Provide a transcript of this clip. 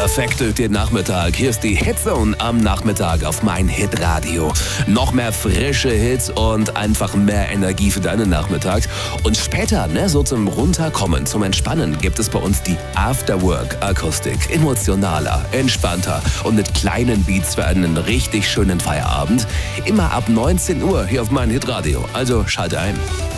perfekt durch den Nachmittag. Hier ist die Hitzone am Nachmittag auf mein Hitradio. Noch mehr frische Hits und einfach mehr Energie für deinen Nachmittag. Und später, so zum Runterkommen, zum Entspannen, gibt es bei uns die Afterwork-Akustik. Emotionaler, entspannter und mit kleinen Beats für einen richtig schönen Feierabend. Immer ab 19 Uhr hier auf mein Hitradio. Also schalte ein.